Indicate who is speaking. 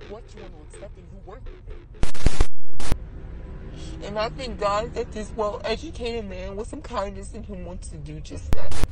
Speaker 1: what you want to accept and you work with it. And I think God is this well-educated man with some kindness and who wants to do just that.